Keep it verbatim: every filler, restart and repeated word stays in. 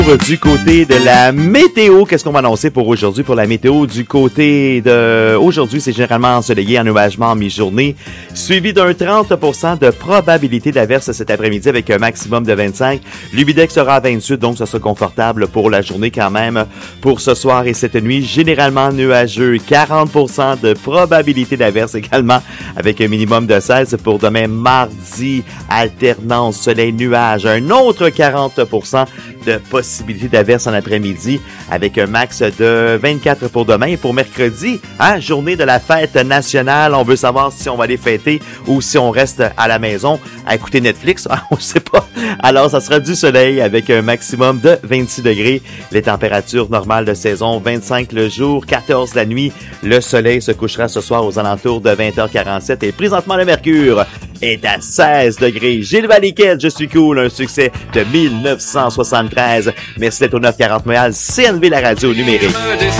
Du côté de la météo, qu'est-ce qu'on va annoncer pour aujourd'hui? Pour la météo, du côté de aujourd'hui, c'est généralement ensoleillé, ennuagement en mi-journée, suivi d'un trente pour cent de probabilité d'averse cet après-midi avec un maximum de vingt-cinq. L'humidex sera à vingt-huit, donc ça sera confortable pour la journée quand même. Pour ce soir et cette nuit, généralement nuageux, quarante pour cent de probabilité d'averse également avec un minimum de seize. Pour demain, mardi, alternance soleil-nuage, un autre quarante pour cent de possibilité d'averse en après-midi avec un max de vingt-quatre pour demain. Et pour mercredi, hein, journée de la fête nationale, on veut savoir si on va aller fêter ou si on reste à la maison à écouter Netflix. Ah, on ne sait pas. Alors, ça sera du soleil avec un maximum de vingt-six degrés. Les températures normales de saison, vingt-cinq le jour, quatorze la nuit. Le soleil se couchera ce soir aux alentours de vingt heures quarante-sept et présentement le mercure est à seize degrés. Gilles Valiquette, je suis cool, un succès de mille neuf cent soixante-treize. Merci d'être au neuf cent quarante Montréal, C N V, la radio numérique.